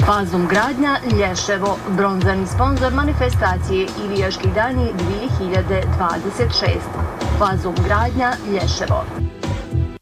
Fazum gradnja Lješevo, bronzani sponzor manifestacije Ivijaški dani 2026. Fazum gradnja Lješevo.